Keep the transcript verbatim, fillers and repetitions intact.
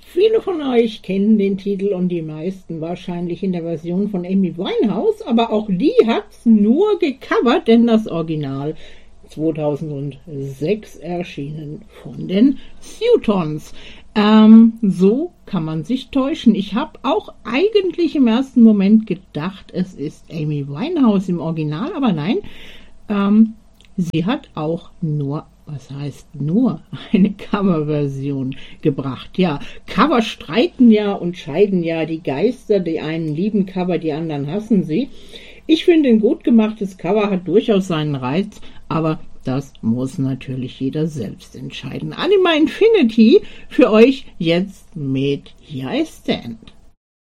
Viele von euch kennen den Titel und die meisten wahrscheinlich in der Version von Amy Winehouse, aber auch die hat's nur gecovert, denn das Original zweitausendsechs erschienen von den Suetons. Ähm, so kann man sich täuschen. Ich habe auch eigentlich im ersten Moment gedacht, es ist Amy Winehouse im Original, aber nein, ähm, sie hat auch nur, was heißt nur, eine Coverversion gebracht. Ja, Cover streiten ja und scheiden ja die Geister, die einen lieben Cover, die anderen hassen sie. Ich finde, ein gut gemachtes Cover hat durchaus seinen Reiz, aber das muss natürlich jeder selbst entscheiden. Anima Infinity für euch jetzt mit Here I Stand.